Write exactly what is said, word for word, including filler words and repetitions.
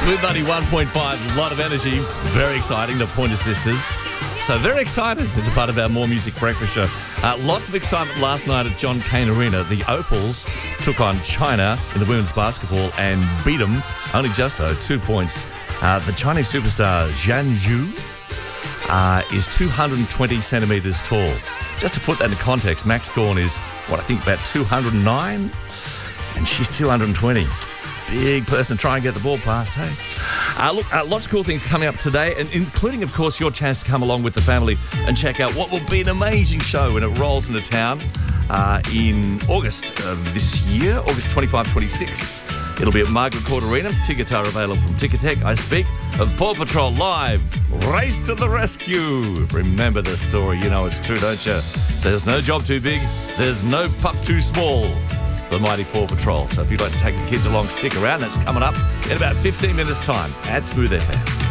Smooth ninety-one point five, a lot of energy. Very exciting, the Pointer Sisters. So very excited as a part of our More Music Breakfast show. Uh, lots of excitement last night at John Cain Arena. The Opals took on China in the women's basketball and beat them, only just though, two points. Uh, the Chinese superstar Zhang Zhu uh, is two hundred twenty centimetres tall. Just to put that in context, Max Gorn is, what, I think about two hundred nine? And she's two hundred twenty. Big person to try and get the ball past, hey? Uh, look, uh, lots of cool things coming up today, and including, of course, your chance to come along with the family and check out what will be an amazing show when it rolls into town uh, in August of this year, August twenty-fifth, twenty-sixth. It'll be at Margaret Court Arena. Tickets are available from Ticketek. I speak of Paw Patrol Live. Race to the rescue. Remember the story. You know it's true, don't you? There's no job too big. There's no pup too small. The mighty Paw Patrol. So if you'd like to take the kids along, stick around. That's coming up in about fifteen minutes' time at Smooth F M.